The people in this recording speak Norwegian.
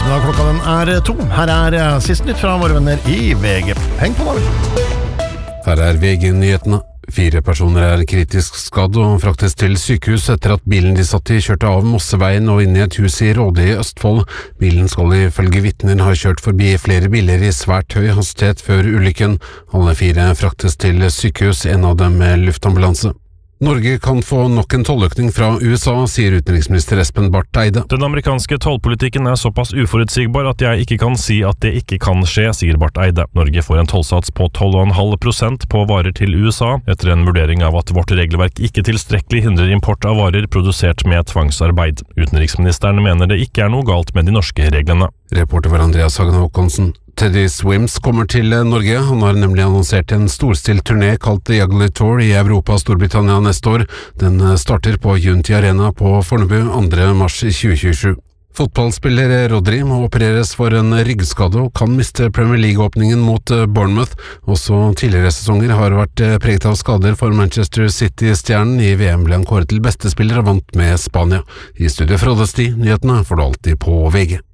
ettermiddag, klokka den er 2. Her siste nytt fra våre venner i VG. Heng på da vel. Her VG-nyhetene. 4 personer kritisk skadd og fraktes til sykehus etter at bilen de satt i kjørte av Mosseveien og inn i et hus i Råde i Østfold. Bilen skal ifølge vitner ha kjørt forbi flere biler i svært høy hastighet før ulykken. Alle 4 fraktes til sykehus, en av dem med luftambulanse. Norge kan få nok en tolløkning fra USA, sier utenriksminister Espen Barth Eide. Den amerikanske tollpolitikken såpass uforutsigbar at jeg ikke kan si at det ikke kan skje, sier Barth Eide. Norge får en tollsats på 12,5% på varer til USA, etter en vurdering av at vårt regelverk ikke tilstrekkelig hindrer import av varer produsert med tvangsarbeid. Utenriksministeren mener det ikke noe galt med de norske reglene. Reporter var Andreas Hagen Håkonsen. Teddy Swims kommer til Norge. Han har nemlig annonsert en storstilt turné kalt The Ugly Tour i Europa og Storbritannia neste år. Den starter på Unity Arena på Fornebu 2. mars 2027. Fotballspiller Rodri må opereres for en ryggskade og kan miste Premier League-åpningen mot Bournemouth. Også tidligere sesonger har vært preget av skader for Manchester City-stjernen. I VM ble han kåret til beste spiller og vant med Spania. I studio Frode Sti, nyhetene får du alltid på VG.